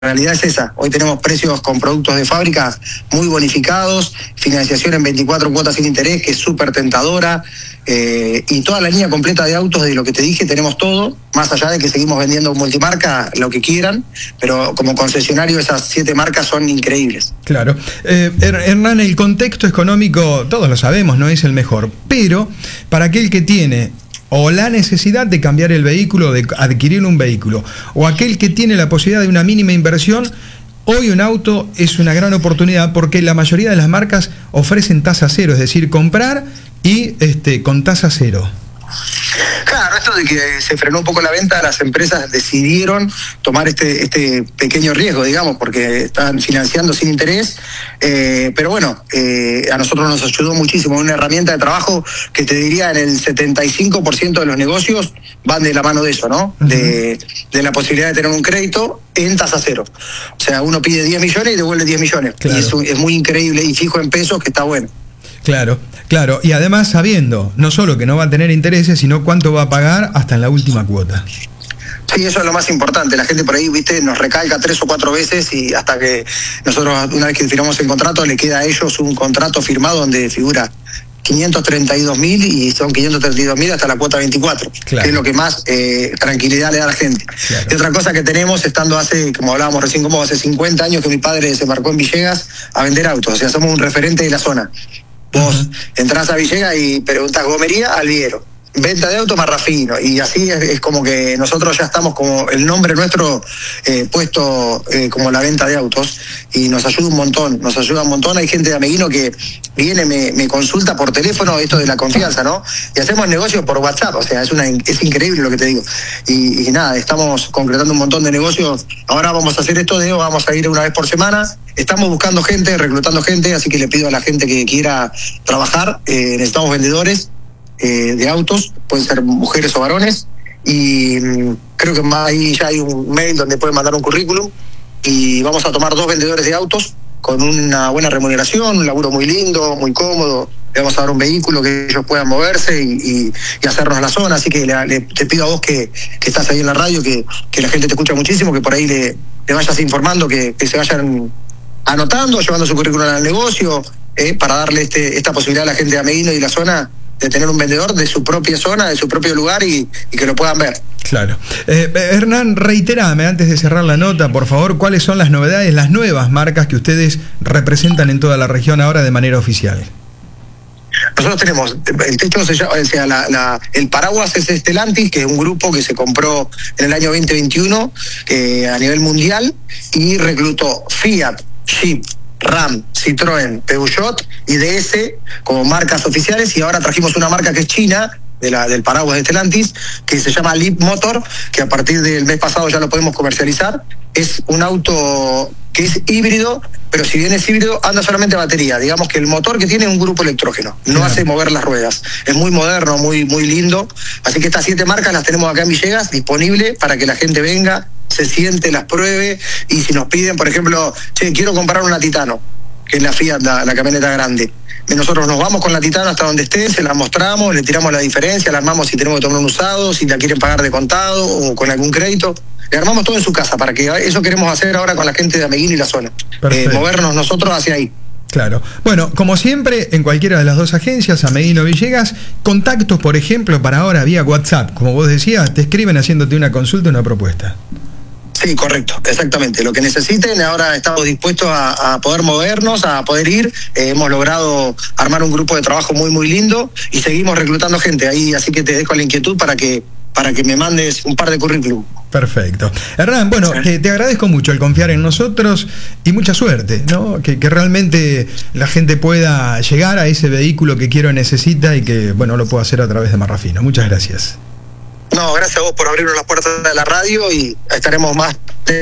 realidad es esa. Hoy tenemos precios con productos de fábrica muy bonificados, financiación en 24 cuotas sin interés, que es súper tentadora, y toda la línea completa de autos, de lo que te dije, tenemos todo, más allá de que seguimos vendiendo multimarca, lo que quieran, pero como concesionario esas 7 marcas son increíbles. Claro. Hernán, el contexto económico, todos lo sabemos, no es el mejor, pero para aquel que tiene o la necesidad de cambiar el vehículo, de adquirir un vehículo, o aquel que tiene la posibilidad de una mínima inversión, hoy un auto es una gran oportunidad porque la mayoría de las marcas ofrecen tasa cero, es decir, comprar y con tasa cero. Claro, esto de que se frenó un poco la venta, las empresas decidieron tomar este pequeño riesgo, digamos, porque están financiando sin interés, pero bueno, a nosotros nos ayudó muchísimo, una herramienta de trabajo que te diría en el 75% de los negocios van de la mano de eso, ¿no? Uh-huh. De la posibilidad de tener un crédito en tasa cero. O sea, uno pide 10 millones y devuelve 10 millones. Claro. Y es muy increíble y fijo en pesos, que está bueno. Claro, claro, y además sabiendo no solo que no va a tener intereses, sino cuánto va a pagar hasta en la última cuota. Sí, eso es lo más importante. La gente por ahí, viste, nos recalca 3 o 4 veces, y hasta que nosotros, una vez que firmamos el contrato, le queda a ellos un contrato firmado donde figura 532.000 y son 532.000 hasta la cuota 24, claro, que es lo que más tranquilidad le da a la gente. Claro. Y otra cosa que tenemos, estando hace, como hablábamos recién, como hace 50 años que mi padre se embarcó en Villegas a vender autos, o sea, somos un referente de la zona. Vos entrás a Villegas y preguntás gomería, Alviero, venta de auto, Marrafino, y así es como que nosotros ya estamos como el nombre nuestro puesto como la venta de autos, y nos ayuda un montón. Hay gente de Ameguino que viene, me consulta por teléfono, esto de la confianza, ¿no? Y hacemos negocios por WhatsApp, o sea, es increíble lo que te digo. Y nada, estamos concretando un montón de negocios. Ahora vamos a hacer esto vamos a ir una vez por semana. Estamos buscando gente, reclutando gente, así que le pido a la gente que quiera trabajar, necesitamos vendedores de autos, pueden ser mujeres o varones, y creo que ahí ya hay un mail donde pueden mandar un currículum, y vamos a tomar 2 vendedores de autos con una buena remuneración, un laburo muy lindo, muy cómodo. Le vamos a dar un vehículo que ellos puedan moverse y hacernos la zona, así que te pido a vos que estás ahí en la radio, que la gente te escucha muchísimo, que por ahí le vayas informando, que se vayan anotando, llevando su currículum al negocio, para darle esta posibilidad a la gente de Ameguino y la zona de tener un vendedor de su propia zona, de su propio lugar, y que lo puedan ver. Claro. Hernán, reiterame antes de cerrar la nota, por favor, ¿cuáles son las novedades, las nuevas marcas que ustedes representan en toda la región ahora de manera oficial? Nosotros tenemos, el techo se llama, o sea, el paraguas es Stellantis, que es un grupo que se compró en el año 2021 a nivel mundial, y reclutó Fiat, Jeep, Ram, Citroën, Peugeot y DS como marcas oficiales, y ahora trajimos una marca que es china, del paraguas de Stellantis, que se llama Leapmotor, que a partir del mes pasado ya lo podemos comercializar. Es un auto que es híbrido, pero si bien es híbrido, anda solamente a batería. Digamos que el motor que tiene es un grupo electrógeno, no hace mover las ruedas. Es muy moderno, muy, muy lindo. Así que estas 7 marcas las tenemos acá en Villegas, disponible para que la gente venga, se siente, las pruebe, y si nos piden, por ejemplo, che, quiero comprar una Titano, que es la Fiat, la camioneta grande. Nosotros nos vamos con la Titano hasta donde esté, se la mostramos, le tiramos la diferencia, la armamos si tenemos que tomar un usado, si la quieren pagar de contado o con algún crédito. Le armamos todo en su casa, para que eso queremos hacer ahora con la gente de Ameguino y la zona. Movernos nosotros hacia ahí. Claro. Bueno, como siempre, en cualquiera de las 2 agencias, Ameguino, Villegas, contactos, por ejemplo, para ahora vía WhatsApp. Como vos decías, te escriben haciéndote una consulta, una propuesta. Sí, correcto, exactamente. Lo que necesiten, ahora estamos dispuestos a poder movernos, a poder ir. Hemos logrado armar un grupo de trabajo muy, muy lindo, y seguimos reclutando gente ahí, así que te dejo la inquietud para que me mandes un par de currículum. Perfecto. Hernán, bueno, te agradezco mucho el confiar en nosotros, y mucha suerte, ¿no? Que realmente la gente pueda llegar a ese vehículo que quiero, necesita, y que, bueno, lo pueda hacer a través de Marrafino. Muchas gracias. No, gracias a vos por abrirnos las puertas de la radio, y estaremos más.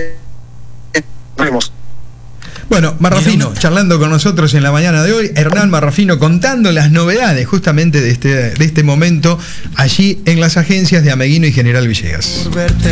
Nos vemos. Bueno, Marrafino, charlando con nosotros en la mañana de hoy, Hernán Marrafino contando las novedades justamente de este momento allí en las agencias de Ameguino y General Villegas.